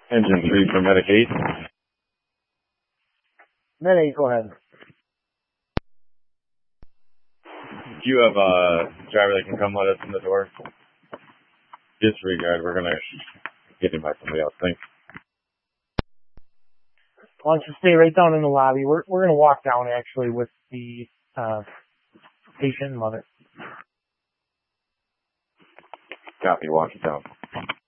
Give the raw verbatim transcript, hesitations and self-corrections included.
Engine three for Medic eight. Medic, go ahead. Do you have a driver that can come let us in the door? Disregard, we're going to get him by somebody else. Thanks. Why don't you stay right down in the lobby? We're we're going to walk down, actually, with the uh, patient and mother. Copy, walk it down.